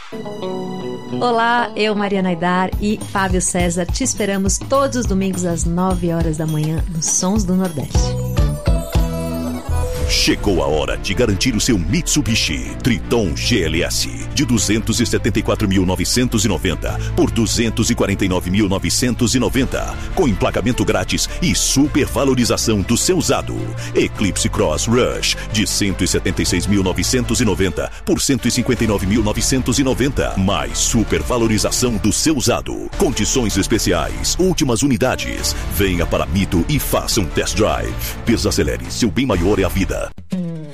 Olá, eu, Mariana Aidar e Fábio César te esperamos todos os domingos às 9 horas da manhã nos Sons do Nordeste. Chegou a hora de garantir o seu Mitsubishi Triton GLS de 274.990 por 249.990, com emplacamento grátis e supervalorização do seu usado. Eclipse Cross Rush de 176.990 por 159.990, mais supervalorização do seu usado. Condições especiais, últimas unidades. Venha para Mito e faça um test drive. Desacelere, seu bem maior é a vida.